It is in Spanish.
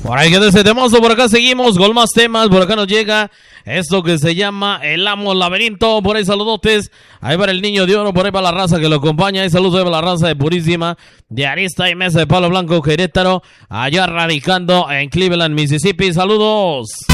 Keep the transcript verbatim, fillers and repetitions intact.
Por ahí queda ese temazo, por acá seguimos con más temas, por acá nos llega esto que se llama El Amo Laberinto, por ahí saludotes, ahí para el Niño de Oro, por ahí para la raza que lo acompaña, ahí saludos ahí para la raza de Purísima, de Arista y Mesa de Palo Blanco, Querétaro, allá radicando en Cleveland, Mississippi, saludos.